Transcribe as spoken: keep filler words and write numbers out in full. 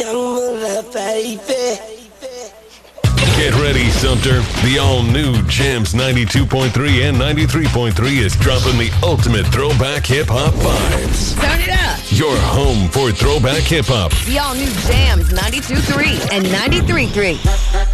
young mother, baby. Get ready, Sumter. The all-new Jams ninety-two point three and ninety-three point three is dropping the ultimate throwback hip-hop vibes. Turn it up. Your home for throwback hip-hop. The all-new Jams ninety-two point three and ninety-three point three.